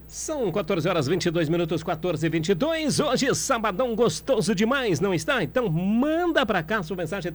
São 14 horas 22 minutos, 14h22. Hoje, sabadão gostoso demais, não está? Então, manda pra cá sua mensagem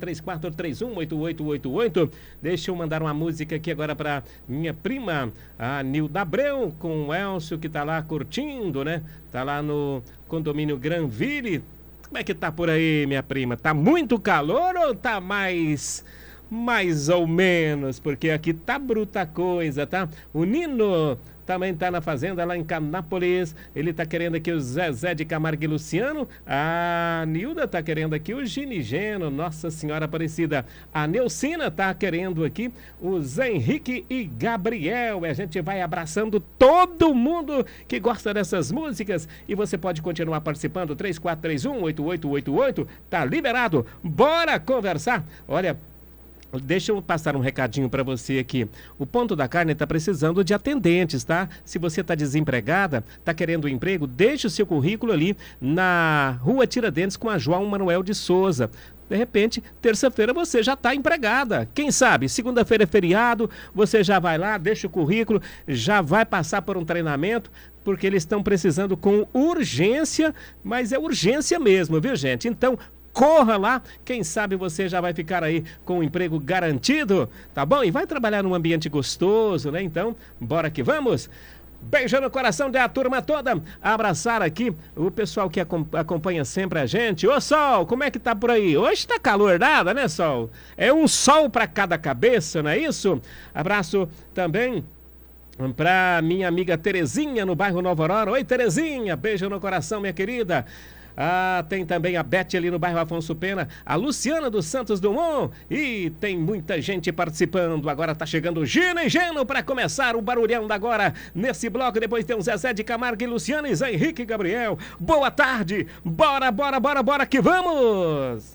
3431-8888. Deixa eu mandar uma música aqui agora pra minha prima, a Nilda Abreu, com o Elcio, que tá lá curtindo, né? Tá lá no condomínio Granville. Como é que tá por aí, minha prima? Tá muito calor ou tá mais ou menos? Porque aqui tá bruta coisa, tá? O Nino também tá na fazenda lá em Canápolis. Ele tá querendo aqui o Zezé de Camargo e Luciano. A Nilda tá querendo aqui o Ginigeno, Nossa Senhora Aparecida. A Neucina tá querendo aqui o Zé Henrique e Gabriel. E a gente vai abraçando todo mundo que gosta dessas músicas. E você pode continuar participando. 3431-8888. Tá liberado. Bora conversar. Olha, deixa eu passar um recadinho para você aqui. O Ponto da Carne está precisando de atendentes, tá? Se você está desempregada, está querendo um emprego, deixe o seu currículo ali na Rua Tiradentes com a João Manuel de Souza. De repente, terça-feira você já está empregada. Quem sabe, segunda-feira é feriado, você já vai lá, deixa o currículo, já vai passar por um treinamento, porque eles estão precisando com urgência, mas é urgência mesmo, viu, gente? Então, corra lá, quem sabe você já vai ficar aí com um emprego garantido, tá bom? E vai trabalhar num ambiente gostoso, né? Então, bora que vamos! Beijo no coração da turma toda, abraçar aqui o pessoal que acompanha sempre a gente. Ô Sol, como é que tá por aí? Hoje tá calor nada, né, Sol? É um sol para cada cabeça, não é isso? Abraço também pra minha amiga Terezinha no bairro Nova Aurora. Oi, Terezinha, beijo no coração, minha querida. Ah, tem também a Beth ali no bairro Afonso Pena, a Luciana dos Santos Dumont, e tem muita gente participando. Agora tá chegando o Gino e Geno para começar o barulhão da agora nesse bloco. Depois tem o Zezé de Camargo e Luciano e Zé Henrique e Gabriel. Boa tarde, bora que vamos!